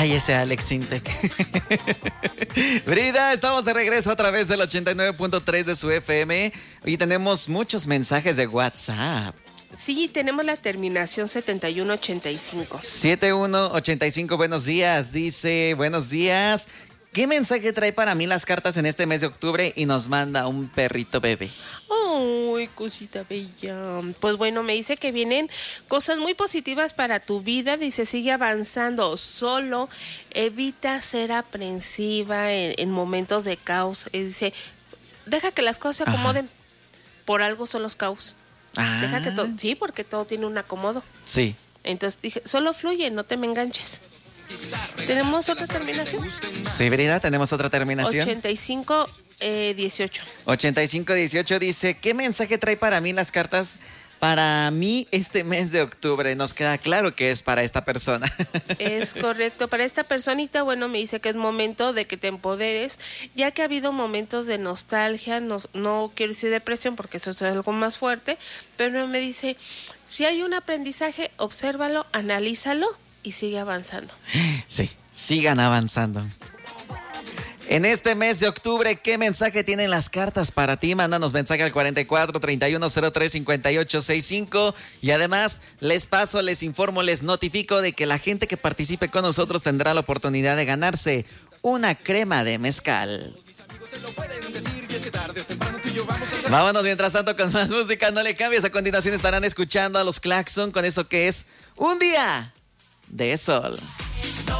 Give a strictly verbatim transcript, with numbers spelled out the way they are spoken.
Ay, ese Alex Sintek. Brida, estamos de regreso a través del ochenta y nueve punto tres de su F M y tenemos muchos mensajes de WhatsApp. Sí, tenemos la terminación setenta y uno ochenta y cinco. setenta y uno ochenta y cinco, buenos días. Dice, buenos días. ¿Qué mensaje trae para mí las cartas en este mes de octubre? Y nos manda un perrito bebé. Ay, cosita bella. Pues bueno, me dice que vienen cosas muy positivas para tu vida. Dice, sigue avanzando. Solo evita ser aprensiva en, en momentos de caos. Y dice, deja que las cosas se acomoden. Ajá. Por algo son los caos. Ah. Deja que todo. Sí, porque todo tiene un acomodo. Sí. Entonces dije, solo fluye, no te me enganches. ¿Tenemos otra terminación? Sí, Brida, tenemos otra terminación. ochenta y cinco dieciocho. ochenta y cinco dieciocho dice, ¿qué mensaje trae para mí las cartas? Para mí este mes de octubre, nos queda claro que es para esta persona. Es correcto, para esta personita, bueno, me dice que es momento de que te empoderes, ya que ha habido momentos de nostalgia, no, no quiero decir depresión porque eso es algo más fuerte, pero me dice, si hay un aprendizaje, obsérvalo, analízalo y sigue avanzando. Sí, sigan avanzando. En este mes de octubre, ¿qué mensaje tienen las cartas para ti? Mándanos mensaje al cuarenta y cuatro, treinta y uno, cero tres, cincuenta y ocho sesenta y cinco. Y además, les paso, les informo, les notifico de que la gente que participe con nosotros tendrá la oportunidad de ganarse una crema de mezcal. Vámonos mientras tanto con más música, no le cambies. A continuación estarán escuchando a los Claxon con esto que es Un Día de Sol.